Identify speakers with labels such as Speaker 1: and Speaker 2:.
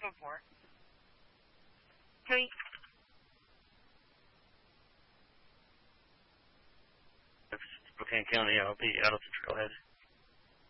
Speaker 1: looking for? Hey.
Speaker 2: Spokane County, I'll be out of the trailhead.